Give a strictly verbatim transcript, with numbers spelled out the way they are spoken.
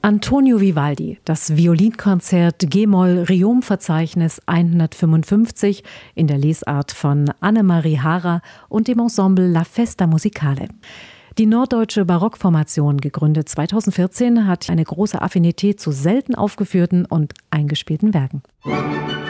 Antonio Vivaldi, das Violinkonzert G-Moll-Riom-Verzeichnis hundertfünfundfünfzig in der Lesart von Annemarie Haarer und dem Ensemble La Festa Musicale. Die norddeutsche Barockformation, gegründet zweitausendvierzehn, hat eine große Affinität zu selten aufgeführten und eingespielten Werken.